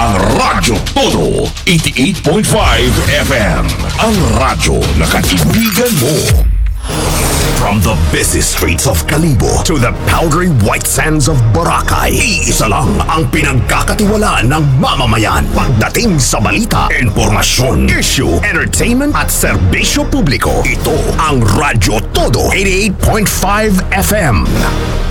ang Radyo Todo 88.5 FM. Ang radyo na kaibigan mo. From the busy streets of Kalibo to the powdery white sands of Boracay, iisa lang ang pinagkakatiwalaan ng mamamayan pagdating sa balita, informasyon, issue, entertainment at serbisyo publiko. Ito ang Radyo Todo 88.5 FM.